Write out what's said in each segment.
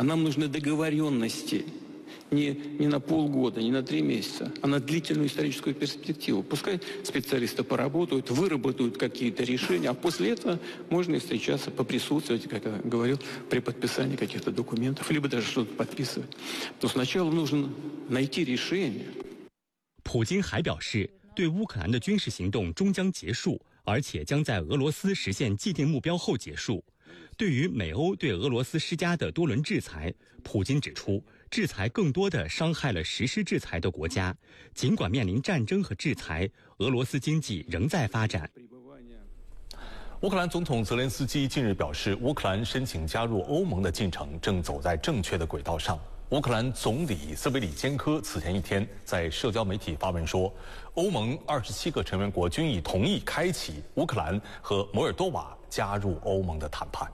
А нам нужны договоренности. Не на полгода, не на 3 месяца, а на длительную историческую перспективу. Пускай специалисты поработают, выработают какие-то решения, а после этого можно и встречаться, поприсутствовать, как я говорил, при подписании каких-то документов, либо даже что-то подписывать. Но сначала нужно найти решение. 普京还表示，对乌克兰的军事行动终将结束，而且将在俄罗斯实现既定目标后结束。对于美欧对俄罗斯施加的多轮制裁，普京指出，制裁更多地伤害了实施制裁的国家。尽管面临战争和制裁，俄罗斯经济仍在发展。 乌克兰总统泽连斯基近日表示，乌克兰申请加入欧盟的进程正走在正确的轨道上。乌克兰总理斯维里坚科此前一天在社交媒体发文说，欧盟27个成员国均已同意开启乌克兰和摩尔多瓦加入欧盟的谈判。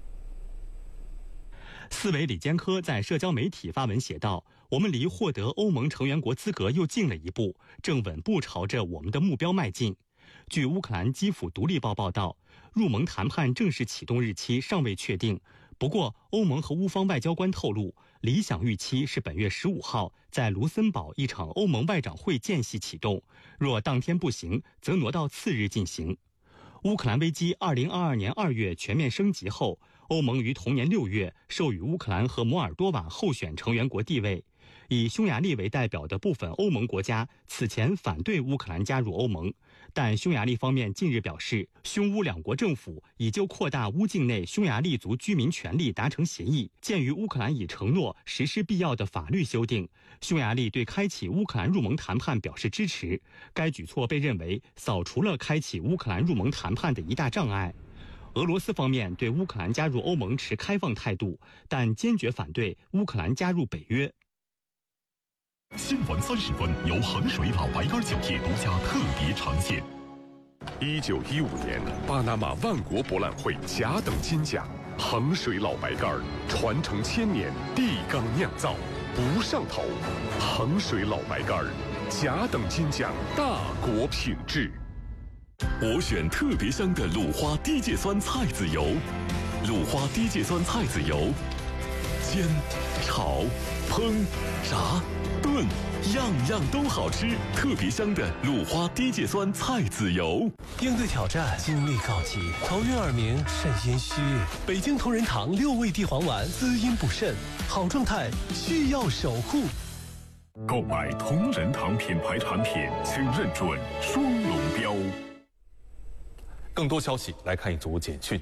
斯维里坚科在社交媒体发文写道：“我们离获得欧盟成员国资格又近了一步，正稳步朝着我们的目标迈进。”据乌克兰基辅独立报报道，入盟谈判正式启动日期尚未确定。不过，欧盟和乌方外交官透露，理想预期是本月15号在卢森堡一场欧盟外长会间隙启动，若当天不行，则挪到次日进行。乌克兰危机2022年2月全面升级后，欧盟于同年6月授予乌克兰和摩尔多瓦候选成员国地位。以匈牙利为代表的部分欧盟国家此前反对乌克兰加入欧盟，但匈牙利方面近日表示，匈乌两国政府已就扩大乌境内匈牙利族居民权利达成协议。鉴于乌克兰已承诺实施必要的法律修订，匈牙利对开启乌克兰入盟谈判表示支持。该举措被认为扫除了开启乌克兰入盟谈判的一大障碍。俄罗斯方面对乌克兰加入欧盟持开放态度，但坚决反对乌克兰加入北约。 新闻30分由衡水老白干酒业独家特别呈现。1915年，巴拿马万国博览会甲等金奖，衡水老白干传承1000年，地缸酿造，不上头。衡水老白干甲等金奖，大国品质。我选特别香的鲁花低芥酸菜籽油，鲁花低芥酸菜籽油，煎、炒、烹、炸、炖，样样都好吃。特别香的鲁花低芥酸菜籽油。 应对挑战，精力告急，头晕耳鸣，肾阴虚。北京同仁堂6味地黄丸，滋阴补肾，好状态需要守护。 购买同仁堂品牌产品，请认准双龙标。 更多消息来看一组简讯。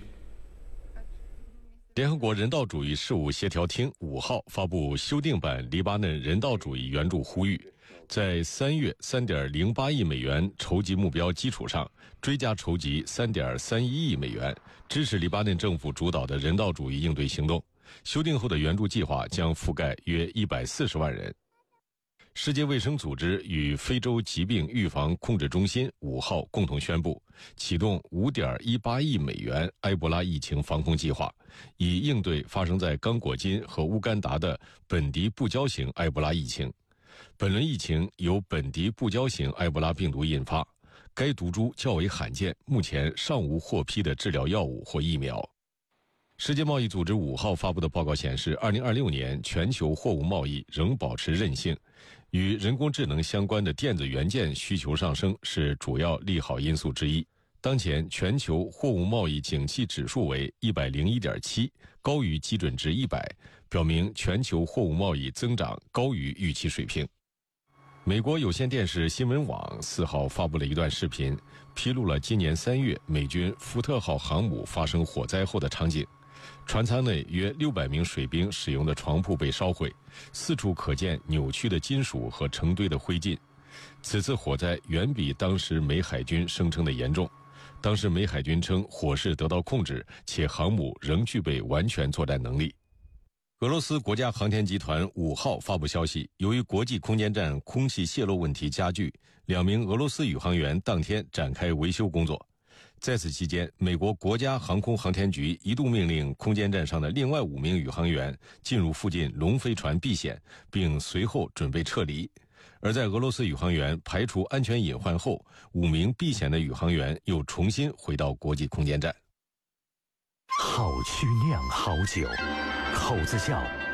联合国人道主义事务协调厅5号发布修订版黎巴嫩人道主义援助呼吁，在3月3.08亿美元筹集目标基础上，追加筹集3.31亿美元，支持黎巴嫩政府主导的人道主义应对行动。修订后的援助计划将覆盖约140万人。世界卫生组织与非洲疾病预防控制中心5号共同宣布，启动5.18亿美元埃博拉疫情防控计划，以应对发生在刚果金和乌干达的本地布胶型埃博拉疫情。本轮疫情由本地布胶型埃博拉病毒引发，该毒株较为罕见，目前尚无获批的治疗药物或疫苗。世界贸易组织5号发布的报告显示，2026年全球货物贸易仍保持韧性，与人工智能相关的电子元件需求上升是主要利好因素之一。当前全球货物贸易景气指数为101.7，高于基准值100，表明全球货物贸易增长高于预期水平。美国有线电视新闻网4号发布了一段视频，披露了今年3月美军福特号航母发生火灾后的场景。船舱内约600名水兵使用的床铺被烧毁，四处可见扭曲的金属和成堆的灰烬。此次火灾远比当时美海军声称的严重。当时美海军称火势得到控制，且航母仍具备完全作战能力。俄罗斯国家航天集团5号发布消息，由于国际空间站空气泄漏问题加剧，2名俄罗斯宇航员当天展开维修工作。在此期间，美国国家航空航天局一度命令空间站上的另外5名宇航员进入附近龙飞船避险，并随后准备撤离。而在俄罗斯宇航员排除安全隐患后，5名避险的宇航员又重新回到国际空间站。 好曲酿好酒，口子窖